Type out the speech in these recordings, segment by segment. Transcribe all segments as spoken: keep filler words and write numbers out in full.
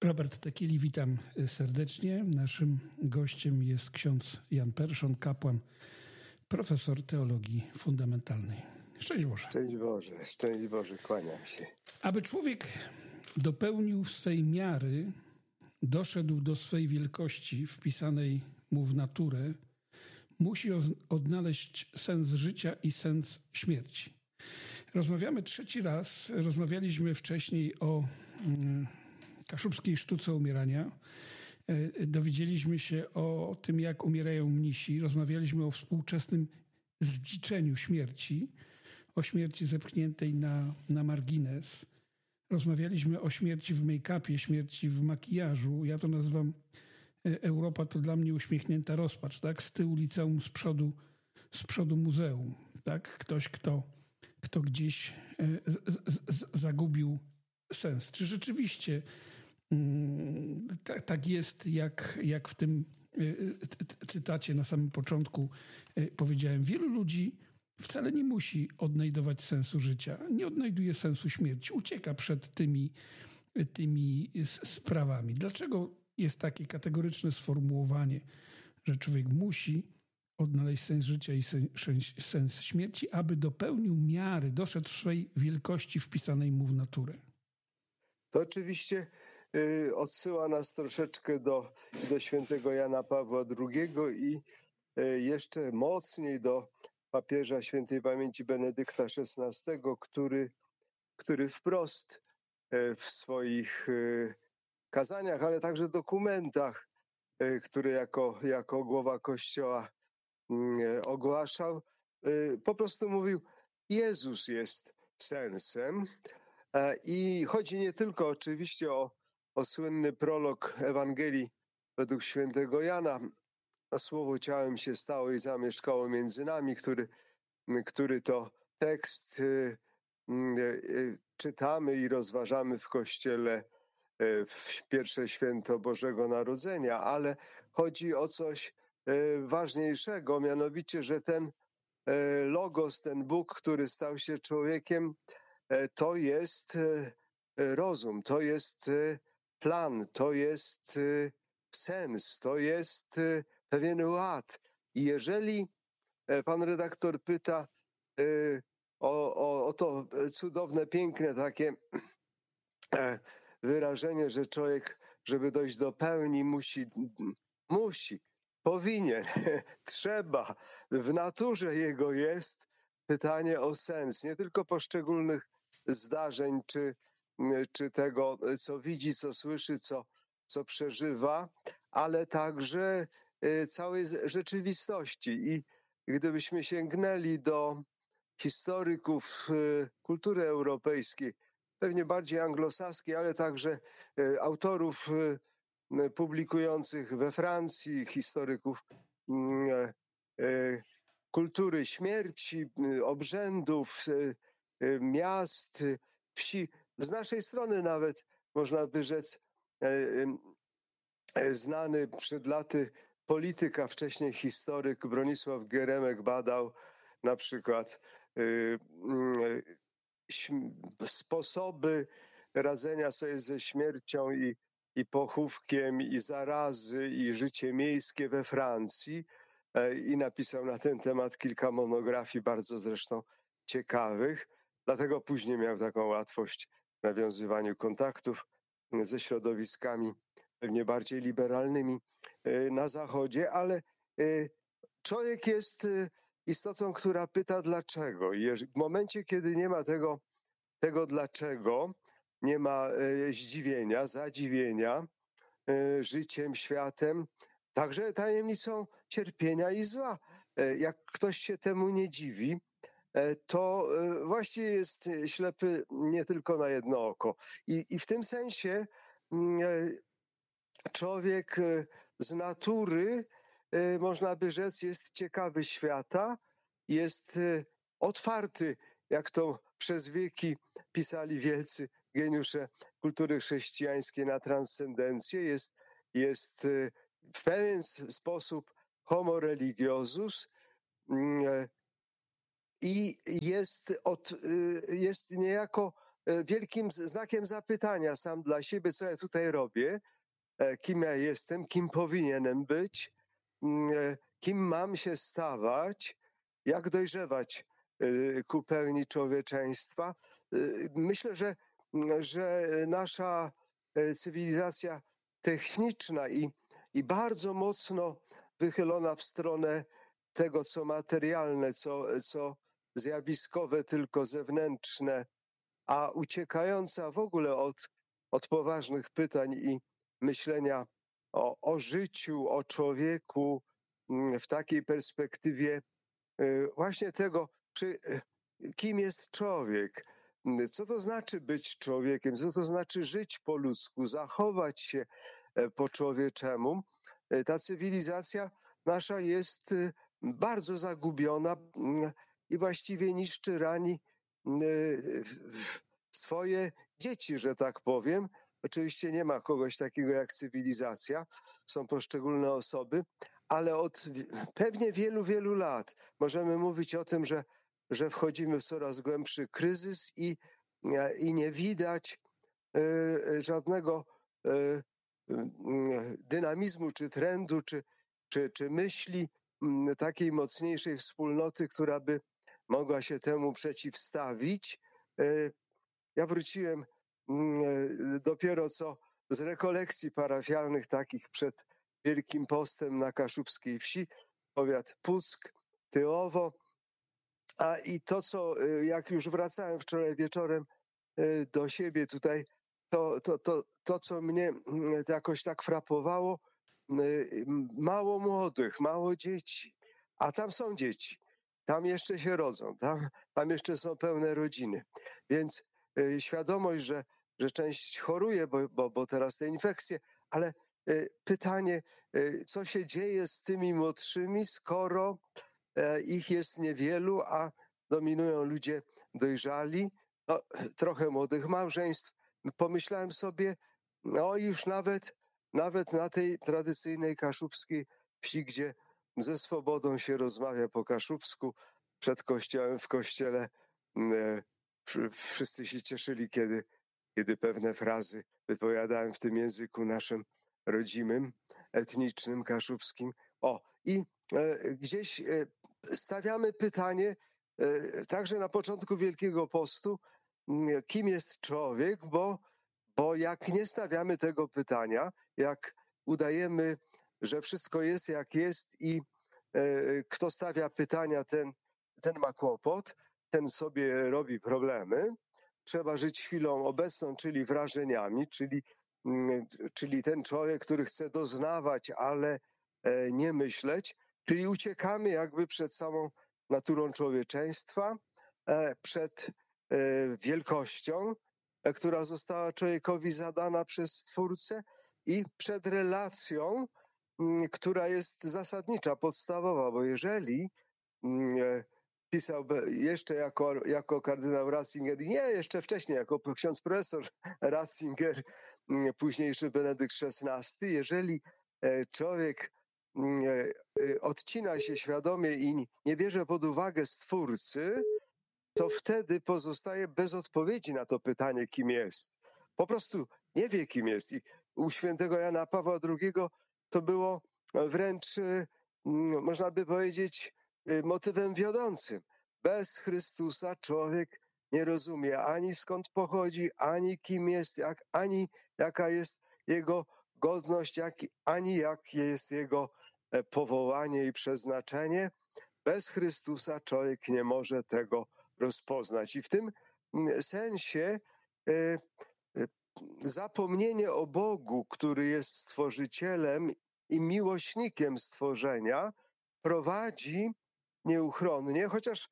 Robert Tekieli, witam serdecznie. Naszym gościem jest ksiądz Jan Perszon, kapłan, profesor teologii fundamentalnej. Szczęść Boże. Szczęść Boże, szczęść Boże, kłaniam się. Aby człowiek dopełnił swej miary, doszedł do swej wielkości wpisanej mu w naturę, musi odnaleźć sens życia i sens śmierci. Rozmawiamy trzeci raz. Rozmawialiśmy wcześniej o mm, kaszubskiej sztuce umierania. Dowiedzieliśmy się o tym, jak umierają mnisi. Rozmawialiśmy o współczesnym zdziczeniu śmierci, o śmierci zepchniętej na, na margines. Rozmawialiśmy o śmierci w make-upie, śmierci w makijażu. Ja to nazywam Europa to dla mnie uśmiechnięta rozpacz, tak? Z tyłu liceum, z przodu, z przodu muzeum, tak? Ktoś, kto, kto gdzieś z, z, zagubił sens. Czy rzeczywiście mm, tak, tak jest, jak, jak w tym cytacie na samym początku powiedziałem? Wielu ludzi wcale nie musi odnajdować sensu życia, nie odnajduje sensu śmierci, ucieka przed tymi, tymi sprawami. Dlaczego jest takie kategoryczne sformułowanie, że człowiek musi odnaleźć sens życia i sens śmierci, aby dopełnił miary, doszedł swej wielkości wpisanej mu w naturę? To oczywiście y, odsyła nas troszeczkę do, do świętego Jana Pawła drugiego i y, jeszcze mocniej do papieża świętej pamięci Benedykta szesnastego, który, który wprost y, w swoich y, kazaniach, ale także dokumentach, y, które jako, jako głowa Kościoła y, ogłaszał, y, po prostu mówił: Jezus jest sensem. I chodzi nie tylko oczywiście o, o słynny prolog Ewangelii według świętego Jana, a Słowo ciałem się stało i zamieszkało między nami, który, który to tekst y, y, czytamy i rozważamy w Kościele w pierwsze święto Bożego Narodzenia, ale chodzi o coś ważniejszego, mianowicie, że ten Logos, ten Bóg, który stał się człowiekiem, to jest rozum, to jest plan, to jest sens, to jest pewien ład. I jeżeli pan redaktor pyta o, o, o to cudowne, piękne takie wyrażenie, że człowiek, żeby dojść do pełni, musi, musi, powinien, trzeba, w naturze jego jest pytanie o sens, nie tylko poszczególnych zdarzeń, czy, czy tego, co widzi, co słyszy, co, co przeżywa, ale także całej rzeczywistości. I gdybyśmy sięgnęli do historyków kultury europejskiej, pewnie bardziej anglosaskiej, ale także autorów publikujących we Francji, historyków kultury śmierci, obrzędów, miast, wsi. Z naszej strony nawet, można by rzec, znany przed laty polityk, a wcześniej historyk Bronisław Geremek badał na przykład sposoby radzenia sobie ze śmiercią i, i pochówkiem, i zarazy, i życie miejskie we Francji. I napisał na ten temat kilka monografii, bardzo zresztą ciekawych. Dlatego później miał taką łatwość w nawiązywaniu kontaktów ze środowiskami pewnie bardziej liberalnymi na Zachodzie, ale człowiek jest istotą, która pyta dlaczego. I w momencie, kiedy nie ma tego, tego dlaczego, nie ma zdziwienia, zadziwienia życiem, światem, także tajemnicą cierpienia i zła. Jak ktoś się temu nie dziwi, to właściwie jest ślepy nie tylko na jedno oko. I, i w tym sensie człowiek z natury, można by rzec, jest ciekawy świata, jest otwarty, jak to przez wieki pisali wielcy geniusze kultury chrześcijańskiej, na transcendencję, jest, jest w pewien sposób homo religiosus i jest, od, jest niejako wielkim znakiem zapytania sam dla siebie, co ja tutaj robię, kim ja jestem, kim powinienem być, kim mam się stawać, jak dojrzewać ku pełni człowieczeństwa. Myślę, że, że nasza cywilizacja techniczna i, i bardzo mocno wychylona w stronę tego, co materialne, co, co zjawiskowe, tylko zewnętrzne, a uciekająca w ogóle od, od poważnych pytań i myślenia o, o życiu, o człowieku w takiej perspektywie właśnie tego, czy, kim jest człowiek, co to znaczy być człowiekiem, co to znaczy żyć po ludzku, zachować się po człowieczemu. Ta cywilizacja nasza jest bardzo zagubiona i właściwie niszczy, rani swoje dzieci, że tak powiem. Oczywiście nie ma kogoś takiego jak cywilizacja, są poszczególne osoby, ale od pewnie wielu, wielu lat możemy mówić o tym, że, że wchodzimy w coraz głębszy kryzys i, i nie widać y, żadnego y, y, dynamizmu, czy trendu, czy, czy, czy myśli y, takiej mocniejszej wspólnoty, która by mogła się temu przeciwstawić. Y, ja wróciłem y, dopiero co z rekolekcji parafialnych takich przed Wielkim Postem na Kaszubskiej Wsi, powiat Puck, Tyłowo. A i to, co jak już wracałem wczoraj wieczorem do siebie tutaj, to, to, to, to co mnie jakoś tak frapowało, mało młodych, mało dzieci, a tam są dzieci, tam jeszcze się rodzą, tam, tam jeszcze są pełne rodziny, więc świadomość, że, że część choruje, bo, bo, bo teraz te infekcje, ale pytanie, co się dzieje z tymi młodszymi, skoro ich jest niewielu, a dominują ludzie dojrzali, no, trochę młodych małżeństw. Pomyślałem sobie, no już nawet, nawet na tej tradycyjnej kaszubskiej wsi, gdzie ze swobodą się rozmawia po kaszubsku, przed kościołem, w kościele, wszyscy się cieszyli, kiedy, kiedy pewne frazy wypowiadałem w tym języku naszym rodzimym, etnicznym, kaszubskim. O, i e, gdzieś e, stawiamy pytanie, e, także na początku Wielkiego Postu, m, kim jest człowiek, bo, bo jak nie stawiamy tego pytania, jak udajemy, że wszystko jest jak jest i e, kto stawia pytania, ten, ten ma kłopot, ten sobie robi problemy. Trzeba żyć chwilą obecną, czyli wrażeniami, czyli, czyli ten człowiek, który chce doznawać, ale nie myśleć, czyli uciekamy jakby przed samą naturą człowieczeństwa, przed wielkością, która została człowiekowi zadana przez Stwórcę i przed relacją, która jest zasadnicza, podstawowa, bo jeżeli pisał jeszcze jako, jako kardynał Ratzinger, nie, jeszcze wcześniej jako ksiądz profesor Ratzinger, późniejszy Benedykt szesnasty, jeżeli człowiek odcina się świadomie i nie bierze pod uwagę Stwórcy, to wtedy pozostaje bez odpowiedzi na to pytanie, kim jest. Po prostu nie wie, kim jest. I u świętego Jana Pawła drugiego to było wręcz, można by powiedzieć, motywem wiodącym. Bez Chrystusa człowiek nie rozumie ani skąd pochodzi, ani kim jest, jak, ani jaka jest jego godność, jak, ani jakie jest jego powołanie i przeznaczenie. Bez Chrystusa człowiek nie może tego rozpoznać. I w tym sensie e, zapomnienie o Bogu, który jest stworzycielem i miłośnikiem stworzenia, prowadzi nieuchronnie, chociaż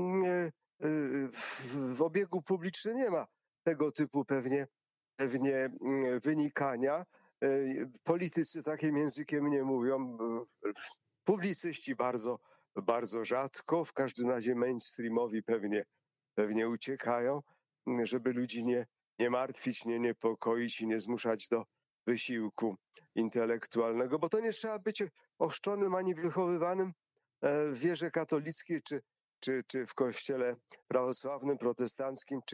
w, w obiegu publicznym nie ma tego typu pewnie, pewnie wynikania. Politycy takim językiem nie mówią, publicyści bardzo, bardzo rzadko, w każdym razie mainstreamowi pewnie, pewnie uciekają, żeby ludzi nie, nie martwić, nie niepokoić i nie zmuszać do wysiłku intelektualnego, bo to nie trzeba być ochrzczonym ani wychowywanym w wierze katolickiej, czy, czy, czy w kościele prawosławnym, protestanckim, czy,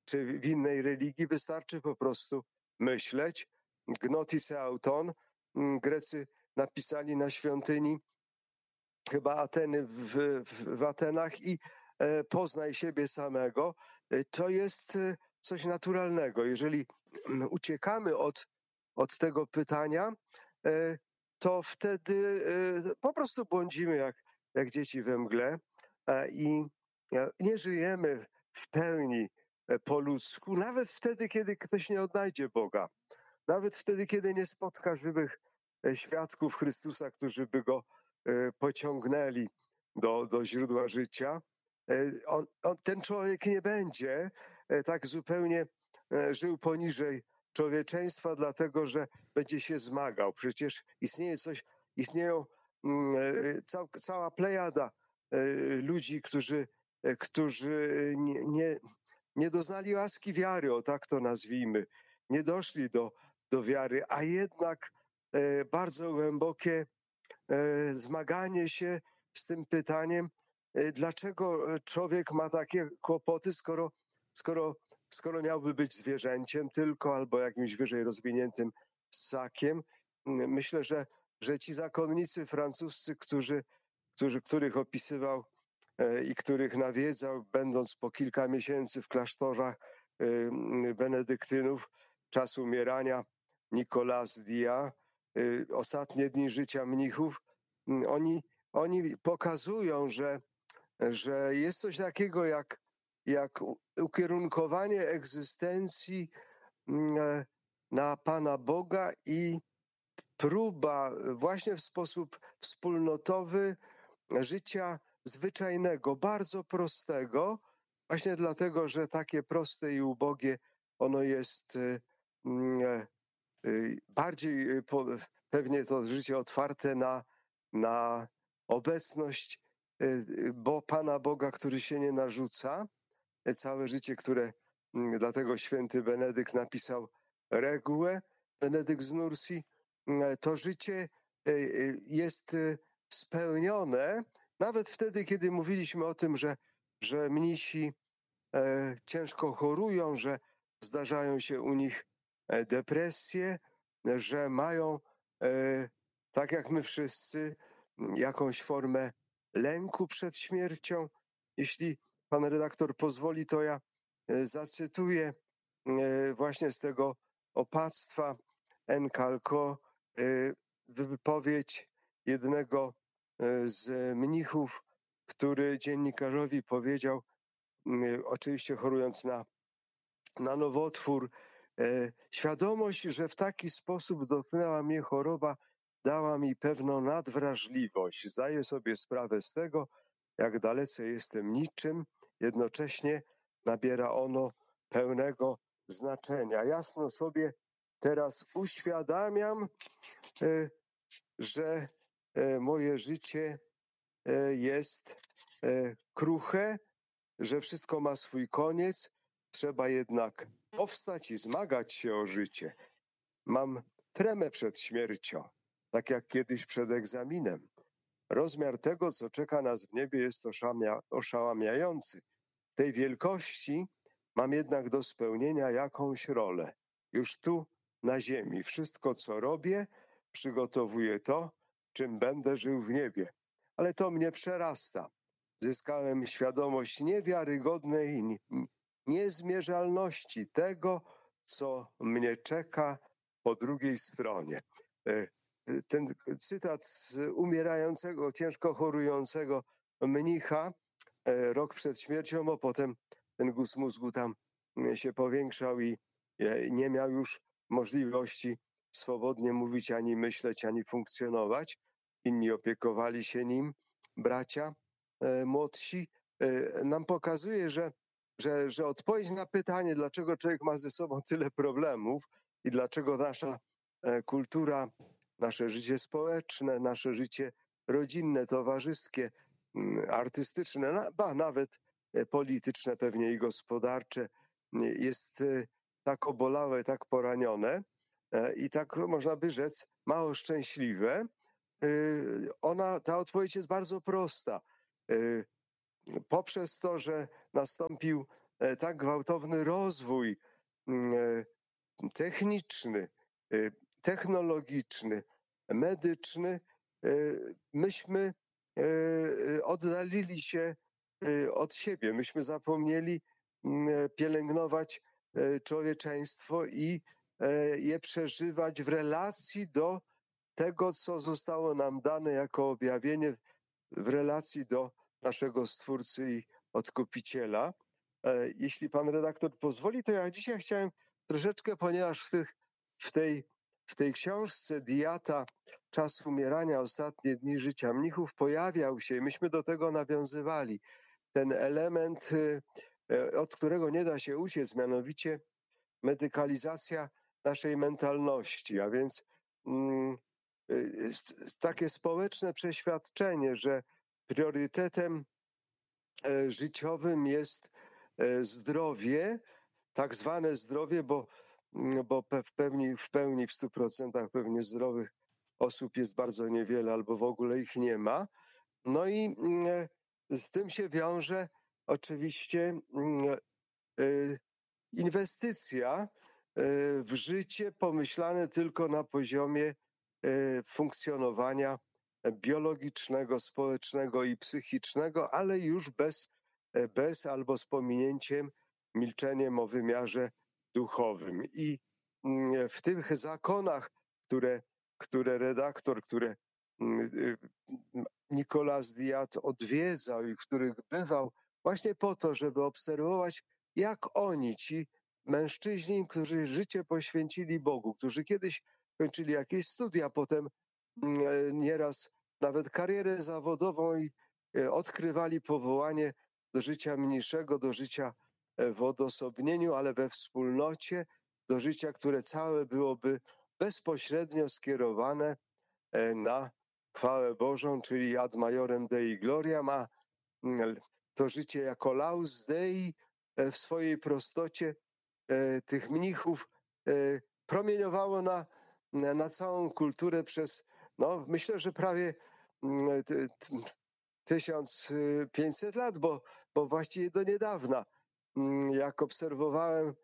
czy w innej religii, wystarczy po prostu myśleć. Gnotise auton. Grecy napisali na świątyni chyba Ateny w, w, w Atenach i e, poznaj siebie samego. E, to jest e, coś naturalnego. Jeżeli uciekamy od, od tego pytania, e, to wtedy e, po prostu błądzimy jak, jak dzieci we mgle e, i e, nie żyjemy w pełni e, po ludzku, nawet wtedy, kiedy ktoś nie odnajdzie Boga. Nawet wtedy, kiedy nie spotka żywych e, świadków Chrystusa, którzy by go e, pociągnęli do, do źródła życia, e, on, on, ten człowiek nie będzie e, tak zupełnie e, żył poniżej człowieczeństwa, dlatego że będzie się zmagał. Przecież istnieje coś, istnieją mm, e, cał, cała plejada e, ludzi, którzy, e, którzy nie, nie, nie doznali łaski wiary, o tak to nazwijmy, nie doszli do, do wiary, a jednak e, bardzo głębokie e, zmaganie się z tym pytaniem, e, dlaczego człowiek ma takie kłopoty, skoro, skoro, skoro miałby być zwierzęciem tylko albo jakimś wyżej rozwiniętym ssakiem. Myślę, że, że ci zakonnicy francuscy, którzy, którzy, których opisywał e, i których nawiedzał, będąc po kilka miesięcy w klasztorach e, benedyktynów, czas umierania Nicolas Dia, y, ostatnie dni życia mnichów, y, oni, oni pokazują, że, że jest coś takiego jak, jak ukierunkowanie egzystencji y, na Pana Boga i próba właśnie w sposób wspólnotowy życia zwyczajnego, bardzo prostego, właśnie dlatego, że takie proste i ubogie ono jest y, y, bardziej po, pewnie to życie otwarte na, na obecność y, bo Pana Boga, który się nie narzuca. Całe życie, które mm, dlatego święty Benedykt napisał regułę, Benedykt z Nursi, mm, to życie y, y, jest y, spełnione, nawet wtedy, kiedy mówiliśmy o tym, że, że mnisi e, ciężko chorują, że zdarzają się u nich e, depresje, że mają, e, tak jak my wszyscy, m, jakąś formę lęku przed śmiercią. Jeśli pan redaktor pozwoli, to ja e, zacytuję e, właśnie z tego opactwa Encalco e, wypowiedź jednego e, z mnichów, który dziennikarzowi powiedział, oczywiście chorując na, na nowotwór, e, świadomość, że w taki sposób dotknęła mnie choroba, dała mi pewną nadwrażliwość. Zdaję sobie sprawę z tego, jak dalece jestem niczym, jednocześnie nabiera ono pełnego znaczenia. Jasno sobie teraz uświadamiam, e, że e, moje życie e, jest e, kruche, że wszystko ma swój koniec, trzeba jednak powstać i zmagać się o życie. Mam tremę przed śmiercią, tak jak kiedyś przed egzaminem. Rozmiar tego, co czeka nas w niebie, jest oszamia, oszałamiający. W tej wielkości mam jednak do spełnienia jakąś rolę. Już tu, na ziemi, wszystko, co robię, przygotowuję to, czym będę żył w niebie. Ale to mnie przerasta. Zyskałem świadomość niewiarygodnej niezmierzalności tego, co mnie czeka po drugiej stronie. Ten cytat z umierającego, ciężko chorującego mnicha rok przed śmiercią, bo potem ten guz mózgu tam się powiększał i nie miał już możliwości swobodnie mówić, ani myśleć, ani funkcjonować. Inni opiekowali się nim, bracia młodsi, nam pokazuje, że, że, że odpowiedź na pytanie, dlaczego człowiek ma ze sobą tyle problemów i dlaczego nasza kultura, nasze życie społeczne, nasze życie rodzinne, towarzyskie, artystyczne, ba nawet polityczne pewnie i gospodarcze jest tak obolałe, tak poranione i tak można by rzec mało szczęśliwe. Ona, ta odpowiedź jest bardzo prosta. Poprzez to, że nastąpił tak gwałtowny rozwój techniczny, technologiczny, medyczny, myśmy oddalili się od siebie. Myśmy zapomnieli pielęgnować człowieczeństwo i je przeżywać w relacji do tego, co zostało nam dane jako objawienie, w relacji do naszego Stwórcy i Odkupiciela. Jeśli pan redaktor pozwoli, to ja dzisiaj chciałem troszeczkę, ponieważ w, tych, w, tej, w tej książce Diata, Czas umierania, ostatnie dni życia mnichów pojawiał się i myśmy do tego nawiązywali. Ten element, od którego nie da się uciec, mianowicie medykalizacja naszej mentalności, a więc mm, takie społeczne przeświadczenie, że priorytetem życiowym jest zdrowie, tak zwane zdrowie, bo, bo w pełni, w pełni, w stu procentach pewnie zdrowych osób jest bardzo niewiele albo w ogóle ich nie ma. No i z tym się wiąże oczywiście inwestycja w życie pomyślane tylko na poziomie funkcjonowania biologicznego, społecznego i psychicznego, ale już bez, bez albo z pominięciem, milczeniem o wymiarze duchowym. I w tych zakonach, które, które redaktor, które Nicolas Diat odwiedzał i w których bywał, właśnie po to, żeby obserwować, jak oni, ci mężczyźni, którzy życie poświęcili Bogu, którzy kiedyś kończyli jakieś studia, potem nieraz nawet karierę zawodową i odkrywali powołanie do życia mniejszego, do życia w odosobnieniu, ale we wspólnocie, do życia, które całe byłoby bezpośrednio skierowane na chwałę Bożą, czyli ad majorem Dei gloriam, a to życie jako laus Dei w swojej prostocie tych mnichów promieniowało na, na całą kulturę przez, no myślę, że prawie tysiąc pięćset lat, bo, bo właściwie do niedawna, jak obserwowałem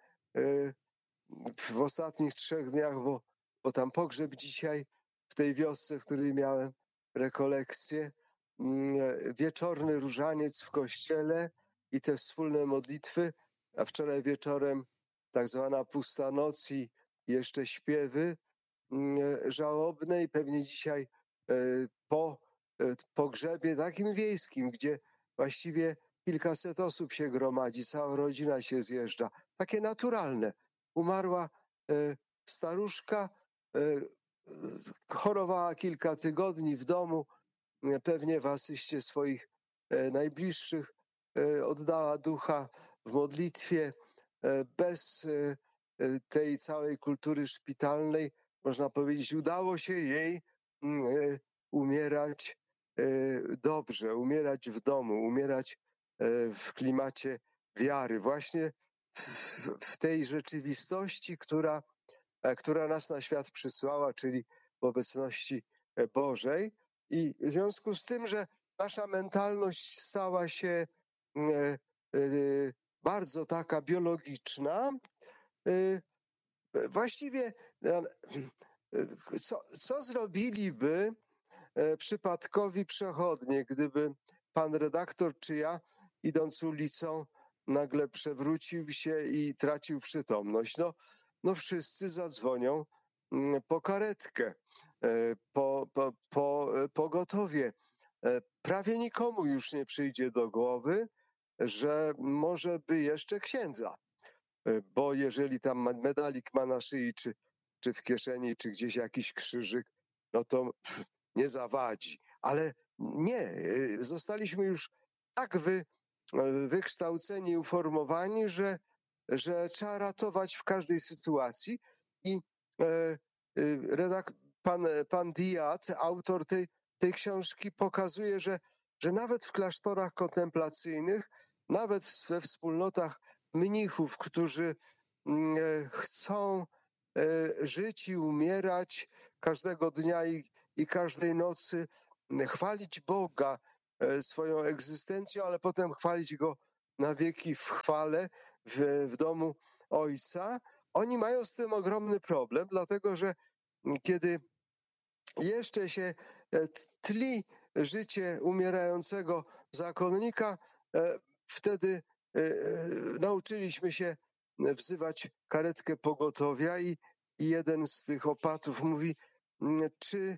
w ostatnich trzech dniach, bo, bo tam pogrzeb dzisiaj w tej wiosce, w której miałem rekolekcję, wieczorny różaniec w kościele i te wspólne modlitwy, a wczoraj wieczorem tak zwana pusta noc i jeszcze śpiewy żałobne i pewnie dzisiaj po pogrzebie takim wiejskim, gdzie właściwie kilkaset osób się gromadzi, cała rodzina się zjeżdża. Takie naturalne. Umarła staruszka, chorowała kilka tygodni w domu, pewnie w asyście swoich najbliższych oddała ducha w modlitwie. Bez tej całej kultury szpitalnej, można powiedzieć, udało się jej umierać dobrze, umierać w domu, umierać w klimacie wiary. Właśnie w tej rzeczywistości, która, która nas na świat przysłała, czyli w obecności Bożej. I w związku z tym, że nasza mentalność stała się bardzo taka biologiczna, właściwie co, co zrobiliby przypadkowi przechodnie, gdyby pan redaktor czy ja, idąc ulicą, nagle przewrócił się i tracił przytomność? No, no wszyscy zadzwonią po karetkę, po, po, po pogotowie. Prawie nikomu już nie przyjdzie do głowy, że może by jeszcze księdza, bo jeżeli tam medalik ma na szyi, czy, czy w kieszeni, czy gdzieś jakiś krzyżyk, no to nie zawadzi. Ale nie, zostaliśmy już tak wy, wykształceni, uformowani, że, że trzeba ratować w każdej sytuacji. I e, redak, pan, pan Diat, autor tej, tej książki, pokazuje, że, że nawet w klasztorach kontemplacyjnych, nawet we wspólnotach mnichów, którzy chcą żyć i umierać każdego dnia i, i każdej nocy, chwalić Boga swoją egzystencją, ale potem chwalić Go na wieki w chwale, w, w domu ojca, oni mają z tym ogromny problem, dlatego że kiedy jeszcze się tli życie umierającego zakonnika, wtedy nauczyliśmy się wzywać karetkę pogotowia i jeden z tych opatów mówi, czy,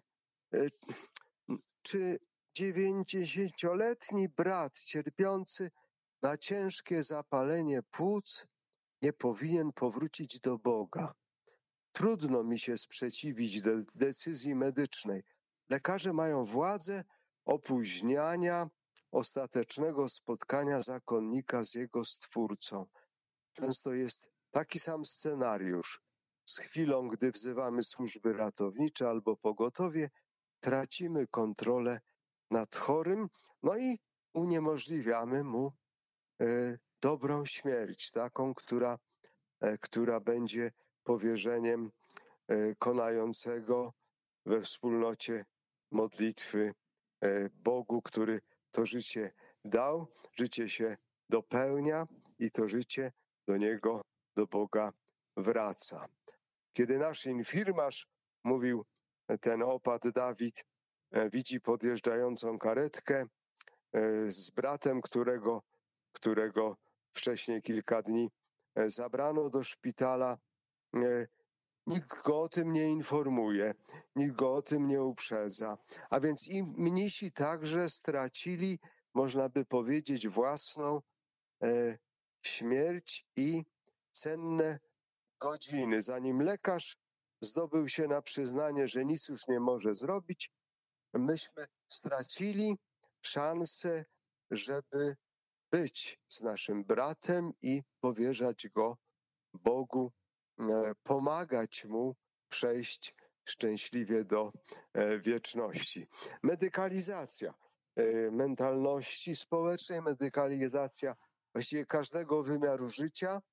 czy dziewięćdziesięcioletni brat cierpiący na ciężkie zapalenie płuc nie powinien powrócić do Boga. Trudno mi się sprzeciwić de- decyzji medycznej. Lekarze mają władzę opóźniania ostatecznego spotkania zakonnika z jego Stwórcą. Często jest taki sam scenariusz. Z chwilą, gdy wzywamy służby ratownicze albo pogotowie, tracimy kontrolę nad chorym, no i uniemożliwiamy mu e, dobrą śmierć, taką, która, e, która będzie powierzeniem e, konającego we wspólnocie modlitwy e, Bogu, który to życie dał. Życie się dopełnia i to życie do Niego, do Boga wraca. Kiedy nasz infirmarz, mówił ten opat Dawid, e, widzi podjeżdżającą karetkę e, z bratem, którego, którego wcześniej kilka dni e, zabrano do szpitala, e, nikt go o tym nie informuje, nikt go o tym nie uprzedza. A więc i mnisi także stracili, można by powiedzieć, własną e, śmierć i cenne godziny. Zanim lekarz zdobył się na przyznanie, że nic już nie może zrobić, myśmy stracili szansę, żeby być z naszym bratem i powierzać go Bogu, pomagać mu przejść szczęśliwie do wieczności. Medykalizacja mentalności społecznej, medykalizacja właściwie każdego wymiaru życia,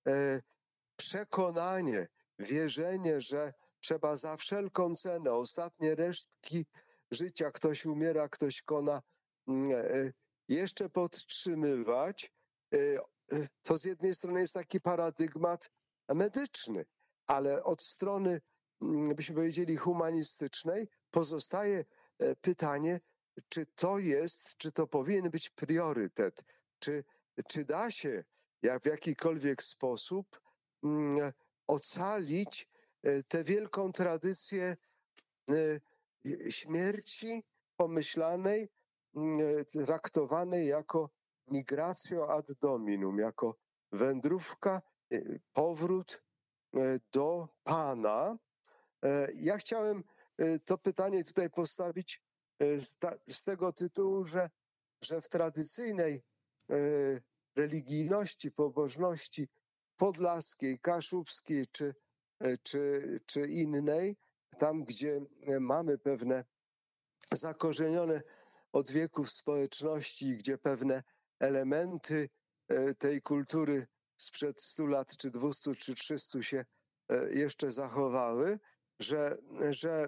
przekonanie, wierzenie, że trzeba za wszelką cenę, ostatnie resztki życia, ktoś umiera, ktoś kona, jeszcze podtrzymywać, to z jednej strony jest taki paradygmat medyczny, ale od strony, byśmy powiedzieli, humanistycznej pozostaje pytanie, czy to jest, czy to powinien być priorytet, czy, czy da się jak w jakikolwiek sposób mm, ocalić tę wielką tradycję y, śmierci pomyślanej, y, traktowanej jako migratio ad dominum, jako wędrówka, y, powrót y, do Pana. Ja chciałem to pytanie tutaj postawić z, ta, z tego tytułu, że, że w tradycyjnej religijności, pobożności podlaskiej, kaszubskiej czy, czy, czy innej, tam gdzie mamy pewne zakorzenione od wieków społeczności, gdzie pewne elementy tej kultury sprzed stu lat, czy dwustu, czy trzystu się jeszcze zachowały, że, że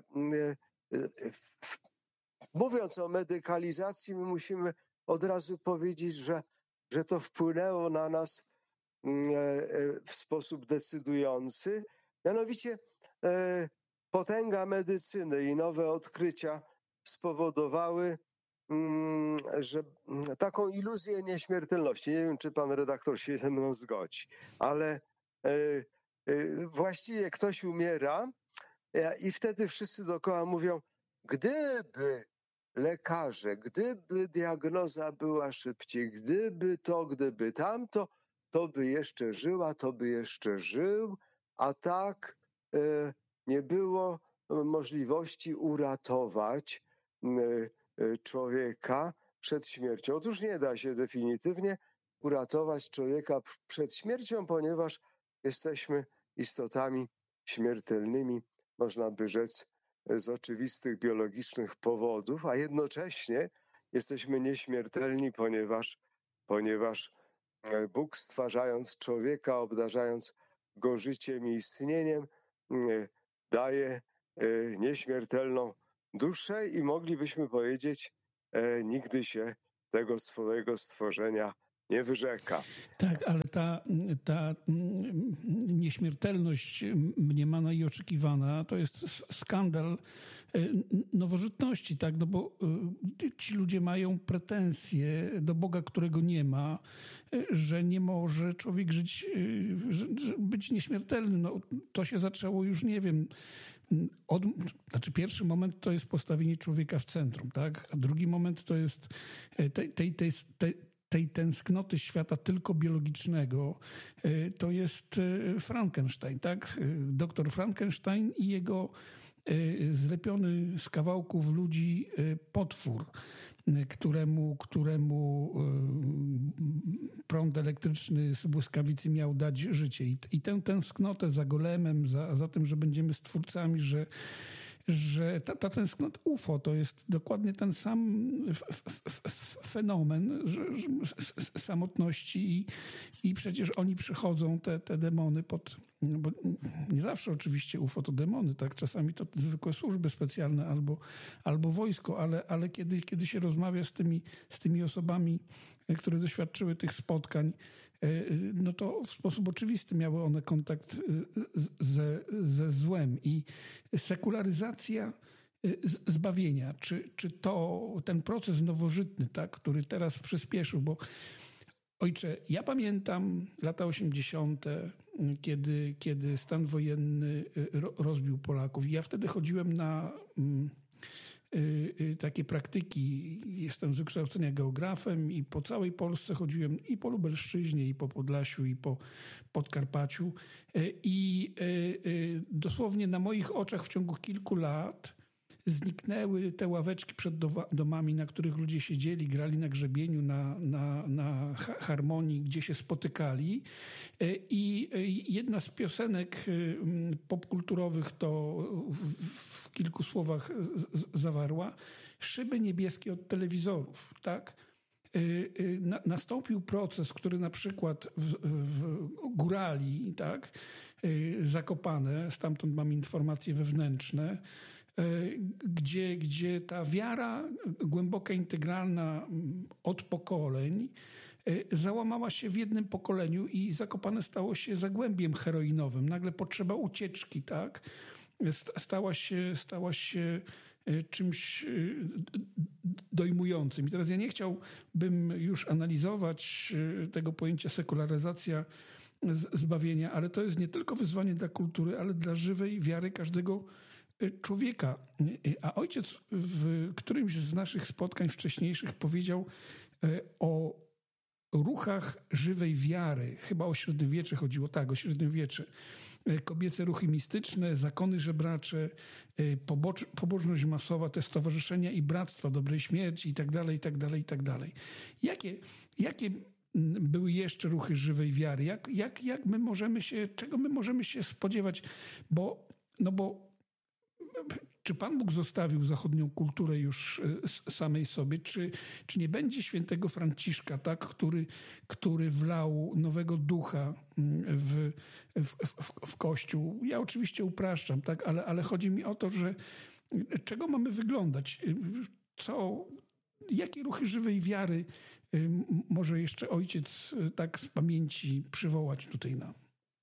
mówiąc o medykalizacji, my musimy od razu powiedzieć, że, że to wpłynęło na nas w sposób decydujący. Mianowicie potęga medycyny i nowe odkrycia spowodowały, że taką iluzję nieśmiertelności, nie wiem, czy pan redaktor się ze mną zgodzi, ale właściwie ktoś umiera i wtedy wszyscy dookoła mówią, gdyby lekarze, gdyby diagnoza była szybciej, gdyby to, gdyby tamto, to by jeszcze żyła, to by jeszcze żył, a tak e, nie było możliwości uratować e, człowieka przed śmiercią. Otóż nie da się definitywnie uratować człowieka przed śmiercią, ponieważ jesteśmy istotami śmiertelnymi, można by rzec, z oczywistych biologicznych powodów, a jednocześnie jesteśmy nieśmiertelni, ponieważ, ponieważ Bóg, stwarzając człowieka, obdarzając go życiem i istnieniem, daje nieśmiertelną duszę i moglibyśmy powiedzieć, nigdy się tego swojego stworzenia nie wyrzeka. Tak, ale ta, ta nieśmiertelność mniemana i oczekiwana to jest skandal nowożytności, tak? No bo ci ludzie mają pretensje do Boga, którego nie ma, że nie może człowiek żyć, że, że być nieśmiertelny. No, to się zaczęło już, nie wiem, od, znaczy pierwszy moment to jest postawienie człowieka w centrum, tak? A drugi moment to jest tej, tej, tej, tej tej tęsknoty świata tylko biologicznego, to jest Frankenstein, tak? Doktor Frankenstein i jego zlepiony z kawałków ludzi potwór, któremu, któremu prąd elektryczny z błyskawicy miał dać życie. I, i tę tęsknotę za golemem, za, za tym, że będziemy stwórcami, że że ta, ta tęsknota U F O to jest dokładnie ten sam f, f, f, fenomen że, że, samotności i, i przecież oni przychodzą, te, te demony pod, bo nie zawsze oczywiście U F O to demony, tak? Czasami to zwykłe służby specjalne albo, albo wojsko, ale, ale kiedy, kiedy się rozmawia z tymi, z tymi osobami, które doświadczyły tych spotkań, no to w sposób oczywisty miały one kontakt ze, ze złem. I sekularyzacja zbawienia, czy, czy to ten proces nowożytny, tak, który teraz przyspieszył, bo ojcze, ja pamiętam lata osiemdziesiąte, kiedy, kiedy stan wojenny rozbił Polaków. I ja wtedy chodziłem na takie praktyki. Jestem z wykształcenia geografem i po całej Polsce chodziłem i po Lubelszczyźnie, i po Podlasiu, i po Podkarpaciu. I dosłownie na moich oczach w ciągu kilku lat zniknęły te ławeczki przed domami, na których ludzie siedzieli, grali na grzebieniu, na, na, na harmonii, gdzie się spotykali. I jedna z piosenek popkulturowych to w, w kilku słowach zawarła: szyby niebieskie od telewizorów, tak? Na, nastąpił proces, który na przykład w, w Górali, tak? Zakopane, stamtąd mam informacje wewnętrzne, Gdzie, gdzie ta wiara głęboka, integralna od pokoleń załamała się w jednym pokoleniu i Zakopane stało się zagłębiem heroinowym. Nagle potrzeba ucieczki, tak? Stała się, stała się czymś dojmującym. I teraz ja nie chciałbym już analizować tego pojęcia sekularyzacja zbawienia, ale to jest nie tylko wyzwanie dla kultury, ale dla żywej wiary każdego człowieka. A ojciec w którymś z naszych spotkań wcześniejszych powiedział o ruchach żywej wiary. Chyba o średniowiecze chodziło. Tak, o średniowiecze. Kobiece ruchy mistyczne, zakony żebracze, pobocz, pobożność masowa, te stowarzyszenia i bractwa dobrej śmierci i tak dalej, i tak dalej, i tak dalej. Jakie, jakie były jeszcze ruchy żywej wiary? Jak, jak, jak my możemy się, czego my możemy się spodziewać? Bo, no bo czy Pan Bóg zostawił zachodnią kulturę już samej sobie? Czy, czy nie będzie świętego Franciszka, tak, który, który wlał nowego ducha w, w, w, w Kościół? Ja oczywiście upraszczam, tak, ale, ale chodzi mi o to, że czego mamy wyglądać? Co, jakie ruchy żywej wiary może jeszcze ojciec tak z pamięci przywołać tutaj nam?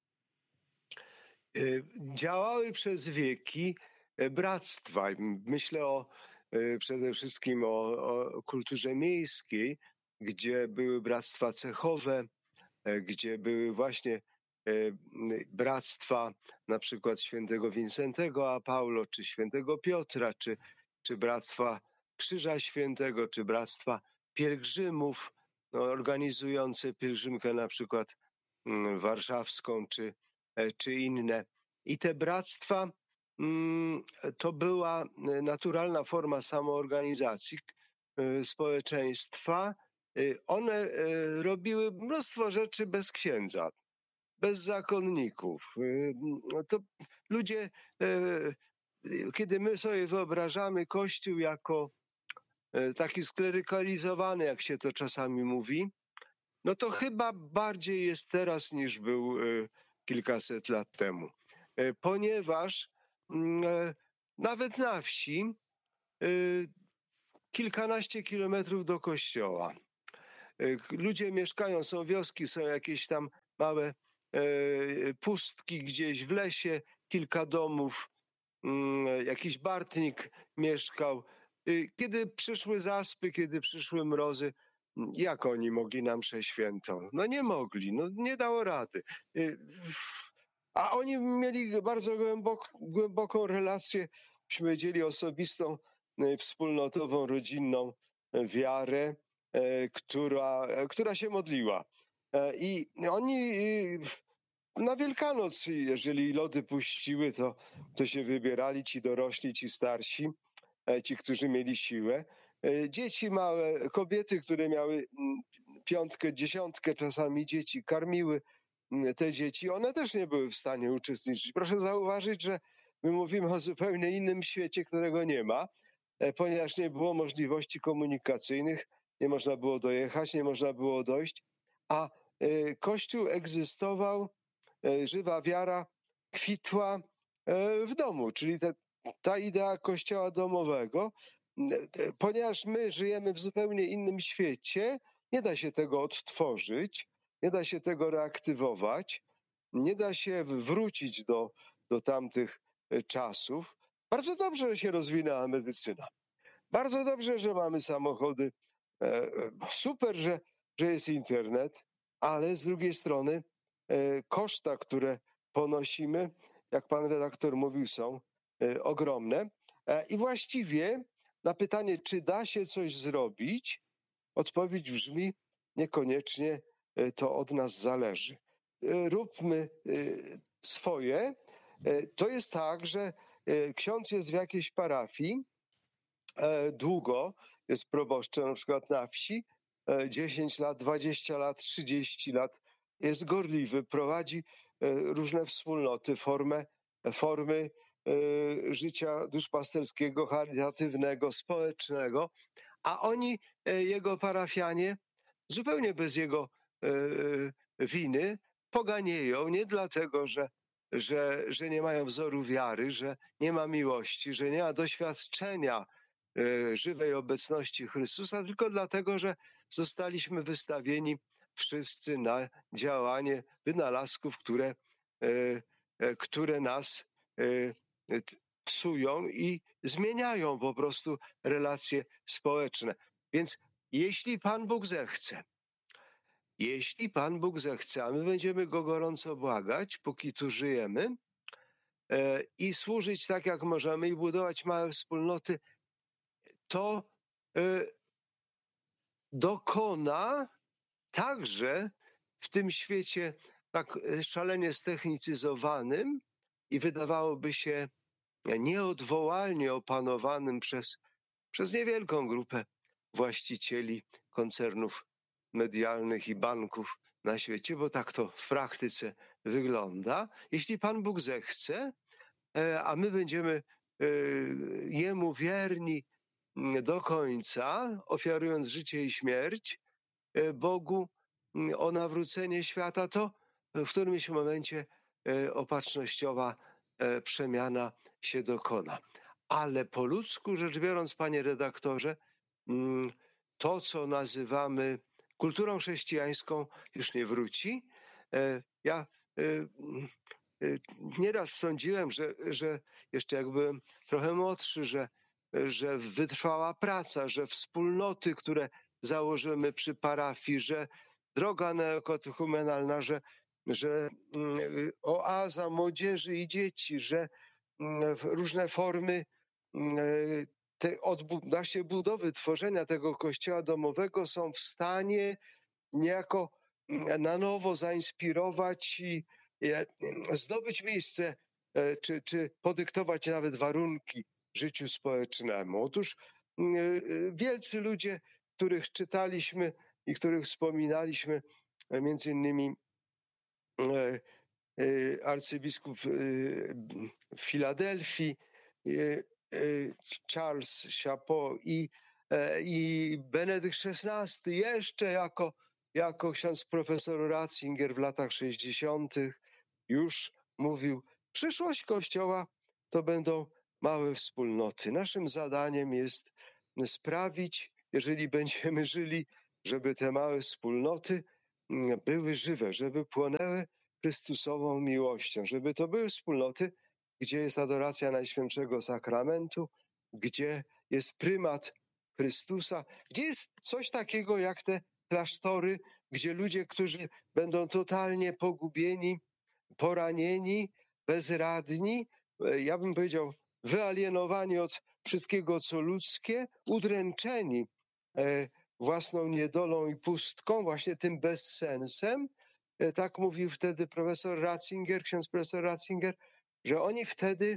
Działały przez wieki bractwa. Myślę o, przede wszystkim o, o kulturze miejskiej, gdzie były bractwa cechowe, gdzie były właśnie bractwa na przykład świętego Wincentego a Paulo, czy świętego Piotra, czy, czy bractwa Krzyża Świętego, czy bractwa pielgrzymów no, organizujące pielgrzymkę na przykład warszawską, czy, czy inne. I te bractwa to była naturalna forma samoorganizacji społeczeństwa. One robiły mnóstwo rzeczy bez księdza, bez zakonników. To ludzie, kiedy my sobie wyobrażamy Kościół jako taki sklerykalizowany, jak się to czasami mówi, no to chyba bardziej jest teraz niż był kilkaset lat temu. Ponieważ nawet na wsi kilkanaście kilometrów do kościoła Ludzie mieszkają, są wioski, są jakieś tam małe pustki gdzieś w lesie, kilka domów, jakiś Bartnik mieszkał. Kiedy przyszły zaspy, kiedy przyszły mrozy, jak oni mogli na mszę świętą? No nie mogli, no nie dało rady. A oni mieli bardzo głębok, głęboką relację, byśmy powiedzieli, osobistą, wspólnotową, rodzinną wiarę, która, która się modliła. I oni na Wielkanoc, jeżeli lody puściły, to, to się wybierali ci dorośli, ci starsi, ci, którzy mieli siłę. Dzieci małe, kobiety, które miały piątkę, dziesiątkę czasami dzieci, karmiły te dzieci, one też nie były w stanie uczestniczyć. Proszę zauważyć, że my mówimy o zupełnie innym świecie, którego nie ma, ponieważ nie było możliwości komunikacyjnych, nie można było dojechać, nie można było dojść, a Kościół egzystował, żywa wiara kwitła w domu, czyli te, ta idea kościoła domowego, ponieważ my żyjemy w zupełnie innym świecie, nie da się tego odtworzyć, nie da się tego reaktywować, nie da się wrócić do, do tamtych czasów. Bardzo dobrze, że się rozwinęła medycyna. Bardzo dobrze, że mamy samochody. Super, że, że jest internet, ale z drugiej strony koszta, które ponosimy, jak pan redaktor mówił, są ogromne. I właściwie na pytanie, czy da się coś zrobić, odpowiedź brzmi: niekoniecznie to od nas zależy. Róbmy swoje. To jest tak, że ksiądz jest w jakiejś parafii długo, jest proboszczem na przykład na wsi, dziesięć lat, dwadzieścia lat, trzydzieści lat, jest gorliwy, prowadzi różne wspólnoty, formę, formy życia duszpasterskiego, charytatywnego, społecznego, a oni, jego parafianie, zupełnie bez jego winy, poganieją, nie dlatego, że, że, że nie mają wzoru wiary, że nie ma miłości, że nie ma doświadczenia żywej obecności Chrystusa, tylko dlatego, że zostaliśmy wystawieni wszyscy na działanie wynalazków, które, które nas psują i zmieniają po prostu relacje społeczne. Więc jeśli Pan Bóg zechce, jeśli Pan Bóg zechce, a my będziemy Go gorąco błagać, póki tu żyjemy, i służyć tak, jak możemy, i budować małe wspólnoty, to dokona także w tym świecie tak szalenie ztechnicyzowanym i wydawałoby się nieodwołalnie opanowanym przez, przez niewielką grupę właścicieli koncernów medialnych i banków na świecie, bo tak to w praktyce wygląda. Jeśli Pan Bóg zechce, a my będziemy Jemu wierni do końca, ofiarując życie i śmierć Bogu o nawrócenie świata, to w którymś momencie opatrznościowa przemiana się dokona. Ale po ludzku rzecz biorąc, panie redaktorze, to, co nazywamy kulturą chrześcijańską, już nie wróci. Ja nieraz sądziłem, że, że jeszcze jak byłem trochę młodszy, że, że wytrwała praca, że wspólnoty, które założymy przy parafii, że droga neokatechumenalna, że, że oaza młodzieży i dzieci, że różne formy te odbu- się budowy, tworzenia tego kościoła domowego są w stanie niejako na nowo zainspirować i zdobyć miejsce, czy, czy podyktować nawet warunki życiu społecznemu. Otóż wielcy ludzie, których czytaliśmy i których wspominaliśmy, między innymi arcybiskup w Filadelfii, Charles Chapeau i, i Benedykt szesnasty jeszcze jako, jako ksiądz profesor Ratzinger w latach sześćdziesiątych już mówił, przyszłość Kościoła to będą małe wspólnoty. Naszym zadaniem jest sprawić, jeżeli będziemy żyli żeby te małe wspólnoty były żywe, żeby płonęły Chrystusową miłością, żeby to były wspólnoty, gdzie jest adoracja Najświętszego Sakramentu, gdzie jest prymat Chrystusa, gdzie jest coś takiego jak te klasztory, gdzie ludzie, którzy będą totalnie pogubieni, poranieni, bezradni, ja bym powiedział wyalienowani od wszystkiego, co ludzkie, udręczeni własną niedolą i pustką, właśnie tym bezsensem. Tak mówił wtedy profesor Ratzinger, ksiądz profesor Ratzinger, że oni wtedy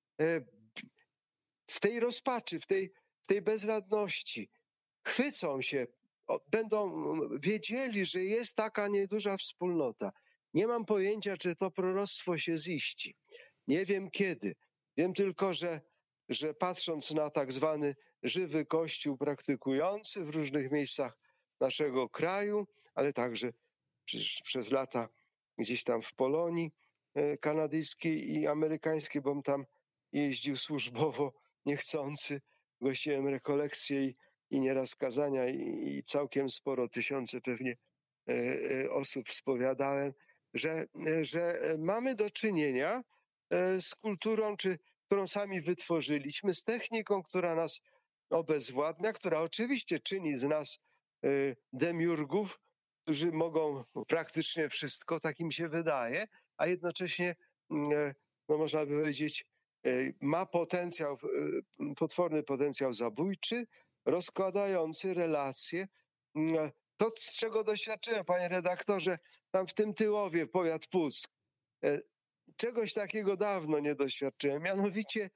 w tej rozpaczy, w tej, w tej bezradności chwycą się, będą wiedzieli, że jest taka nieduża wspólnota. Nie mam pojęcia, czy to proroctwo się ziści. Nie wiem kiedy. Wiem tylko, że, że patrząc na tak zwany żywy Kościół praktykujący w różnych miejscach naszego kraju, ale także przez, przez lata gdzieś tam w Polonii kanadyjskiej i amerykańskiej, bo tam jeździł służbowo niechcący, gościłem rekolekcje i, i nieraz kazania i, i całkiem sporo, tysiące pewnie e, e, osób spowiadałem, że, że mamy do czynienia e, z kulturą, czy, którą sami wytworzyliśmy, z techniką, która nas obezwładnia, która oczywiście czyni z nas e, demiurgów, którzy mogą praktycznie wszystko, tak im się wydaje, a jednocześnie, e, no można by powiedzieć, ma potencjał, potworny potencjał zabójczy, rozkładający relacje. To, z czego doświadczyłem, panie redaktorze, tam w tym Tyłowie, powiat Puck, czegoś takiego dawno nie doświadczyłem. Mianowicie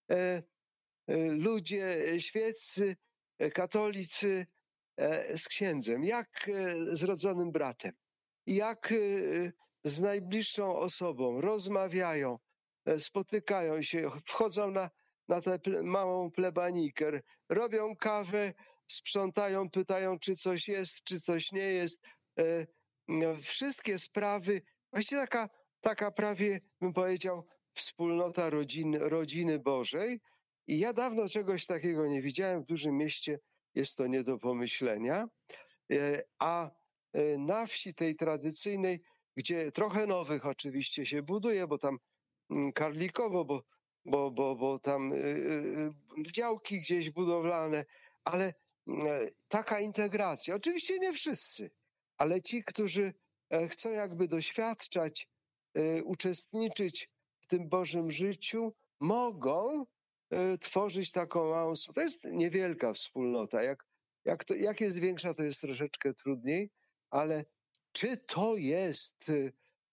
ludzie świeccy, katolicy z księdzem, jak z rodzonym bratem, jak z najbliższą osobą rozmawiają, spotykają się, wchodzą na, na tę ple, małą plebanikę, robią kawę, sprzątają, pytają, czy coś jest, czy coś nie jest. E, no, wszystkie sprawy, właściwie taka, taka prawie, bym powiedział, wspólnota rodziny, rodziny Bożej. I ja dawno czegoś takiego nie widziałem. W dużym mieście jest to nie do pomyślenia. E, a e, na wsi tej tradycyjnej, gdzie trochę nowych oczywiście się buduje, bo tam Karlikowo, bo, bo, bo, bo tam y, y, działki gdzieś budowlane, ale y, taka integracja, oczywiście nie wszyscy, ale ci, którzy chcą jakby doświadczać, y, uczestniczyć w tym Bożym życiu, mogą y, tworzyć taką małą, to jest niewielka wspólnota, jak, jak, to, jak jest większa, to jest troszeczkę trudniej, ale czy to jest y,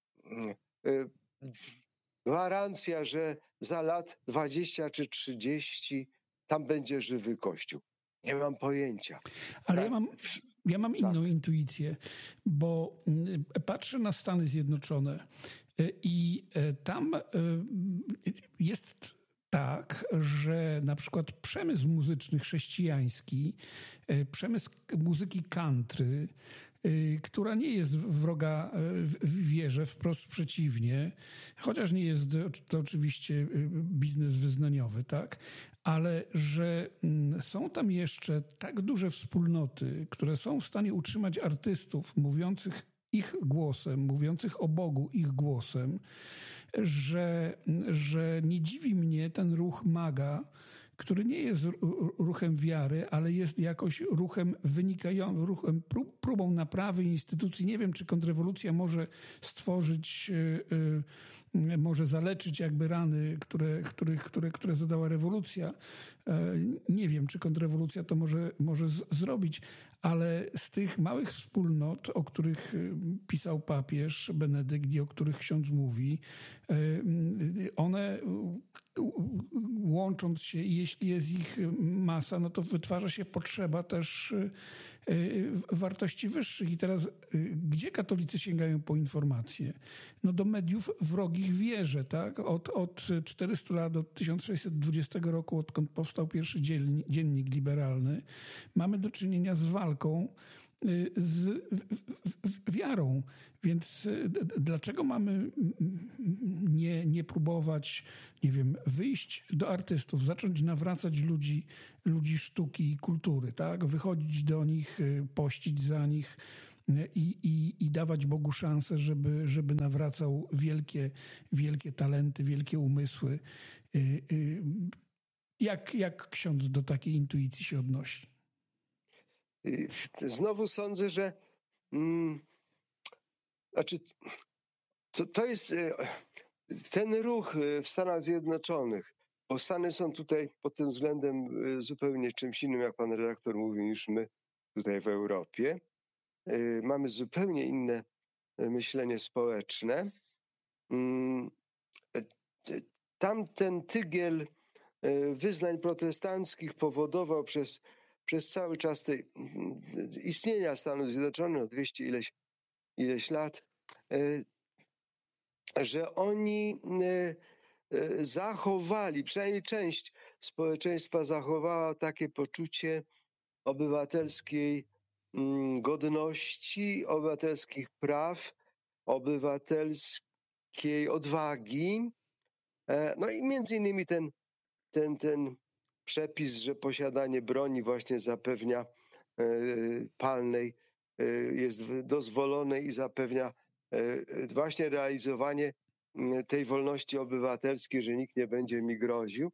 y, gwarancja, że za lat dwadzieścia czy trzydzieści tam będzie żywy Kościół? Nie mam pojęcia. Ale ja mam, ja mam inną tak. intuicję, bo patrzę na Stany Zjednoczone i tam jest tak, że na przykład przemysł muzyczny chrześcijański, przemysł muzyki country, która nie jest wroga w wierze, wprost przeciwnie, chociaż nie jest to oczywiście biznes wyznaniowy, tak, ale że są tam jeszcze tak duże wspólnoty, które są w stanie utrzymać artystów mówiących ich głosem, mówiących o Bogu ich głosem, że, że nie dziwi mnie ten ruch MAGA, który nie jest ruchem wiary, ale jest jakoś ruchem wynikającym, ruchem próbą naprawy instytucji. Nie wiem, czy kontrrewolucja może stworzyć, może zaleczyć jakby rany, które, których, które, które zadała rewolucja. Nie wiem, czy kontrrewolucja to może, może z, zrobić, ale z tych małych wspólnot, o których pisał papież Benedykt i o których ksiądz mówi, one łącząc się, i jeśli jest ich masa, no to wytwarza się potrzeba też wartości wyższych. I teraz gdzie katolicy sięgają po informacje? No do mediów wrogich wierze, tak? Od, od czterystu lat, od tysiąc sześćset dwudziestego roku, odkąd powstał pierwszy dziennik liberalny, mamy do czynienia z walką z wiarą. Więc dlaczego mamy nie, nie próbować, nie wiem, wyjść do artystów, zacząć nawracać ludzi, ludzi sztuki i kultury, tak? Wychodzić do nich, pościć za nich i, i, i dawać Bogu szansę, żeby, żeby nawracał wielkie, wielkie talenty, wielkie umysły. Jak, jak ksiądz do takiej intuicji się odnosi? Znowu sądzę, że mm, znaczy, to, to jest ten ruch w Stanach Zjednoczonych, bo Stany są tutaj pod tym względem zupełnie czymś innym, jak pan redaktor mówił, niż my tutaj w Europie. Mamy zupełnie inne myślenie społeczne. Tamten tygiel wyznań protestanckich powodował przez, przez cały czas tej, istnienia Stanów Zjednoczonych, dwieście ileś, ileś lat, że oni zachowali, przynajmniej część społeczeństwa zachowała takie poczucie obywatelskiej godności, obywatelskich praw, obywatelskiej odwagi. No i między innymi ten, ten, ten przepis, że posiadanie broni właśnie zapewnia palnej jest dozwolone i zapewnia właśnie realizowanie tej wolności obywatelskiej, że nikt nie będzie mi groził.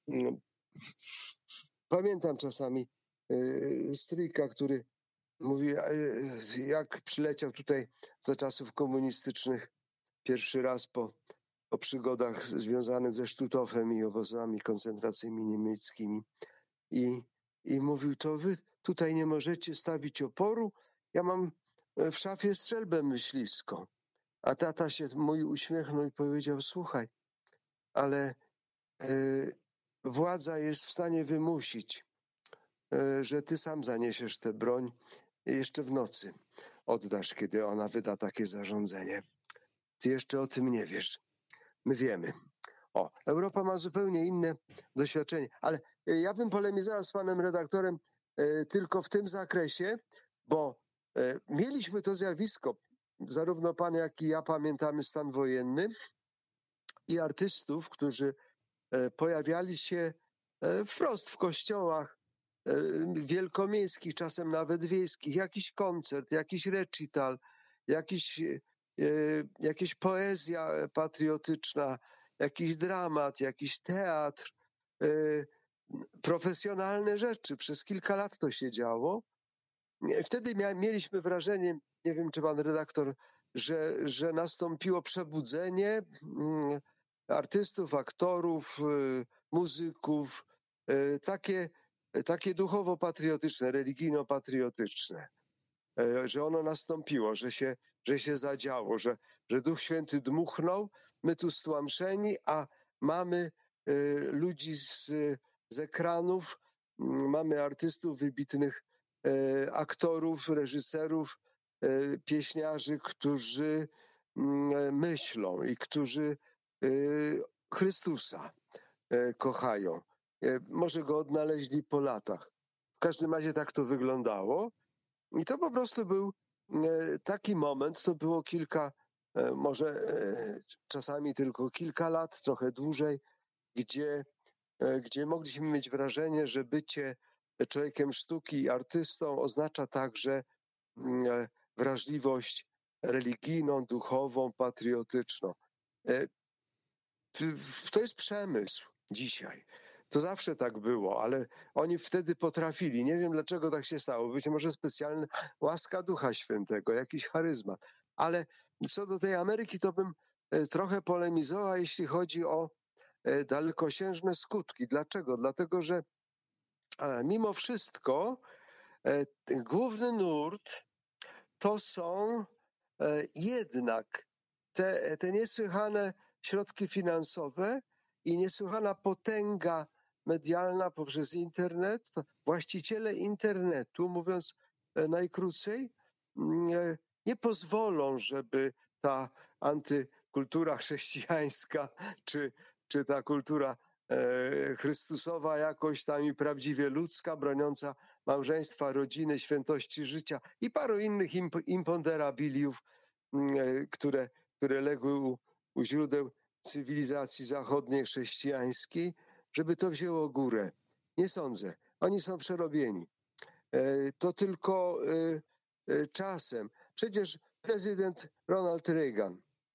Pamiętam czasami stryjka, który mówi, jak przyleciał tutaj za czasów komunistycznych pierwszy raz po, po przygodach związanych ze Sztutofem i obozami koncentracyjnymi niemieckimi i, i mówił, to wy tutaj nie możecie stawić oporu, ja mam w szafie strzelbę myśliwską. A tata się mój uśmiechnął i powiedział, słuchaj, ale y, władza jest w stanie wymusić, y, że ty sam zaniesiesz tę broń i jeszcze w nocy oddasz, kiedy ona wyda takie zarządzenie. Ty jeszcze o tym nie wiesz. My wiemy. O, Europa ma zupełnie inne doświadczenie, ale y, ja bym polemizował z panem redaktorem y, tylko w tym zakresie, bo y, mieliśmy to zjawisko, zarówno pan, jak i ja pamiętamy stan wojenny i artystów, którzy pojawiali się wprost w kościołach wielkomiejskich, czasem nawet wiejskich, jakiś koncert, jakiś recital, jakiś, jakaś poezja patriotyczna, jakiś dramat, jakiś teatr, profesjonalne rzeczy. Przez kilka lat to się działo. Wtedy mia- mieliśmy wrażenie, nie wiem, czy pan redaktor, że, że nastąpiło przebudzenie mm, artystów, aktorów, y, muzyków, y, takie, takie duchowo-patriotyczne, religijno-patriotyczne, y, że ono nastąpiło, że się, że się zadziało, że, że Duch Święty dmuchnął, my tu stłamszeni, a mamy y, ludzi z, z ekranów, y, mamy artystów wybitnych, aktorów, reżyserów, pieśniarzy, którzy myślą i którzy Chrystusa kochają. Może go odnaleźli po latach. W każdym razie tak to wyglądało. I to po prostu był taki moment, to było kilka, może czasami tylko kilka lat, trochę dłużej, gdzie, gdzie mogliśmy mieć wrażenie, że bycie człowiekiem sztuki i artystą oznacza także wrażliwość religijną, duchową, patriotyczną. To jest przemysł dzisiaj. To zawsze tak było, ale oni wtedy potrafili. Nie wiem, dlaczego tak się stało. Być może specjalna łaska Ducha Świętego, jakiś charyzmat. Ale co do tej Ameryki, to bym trochę polemizował, jeśli chodzi o dalekosiężne skutki. Dlaczego? Dlatego, że mimo wszystko ten główny nurt to są jednak te, te niesłychane środki finansowe i niesłychana potęga medialna poprzez internet. To właściciele internetu, mówiąc najkrócej, nie pozwolą, żeby ta antykultura chrześcijańska czy, czy ta kultura Chrystusowa jakość tam i prawdziwie ludzka, broniąca małżeństwa, rodziny, świętości życia i paru innych imp- imponderabiliów, które, które legły u, u źródeł cywilizacji zachodniej, chrześcijańskiej, żeby to wzięło górę. Nie sądzę. Oni są przerobieni. To tylko czasem. Przecież prezydent Ronald Reagan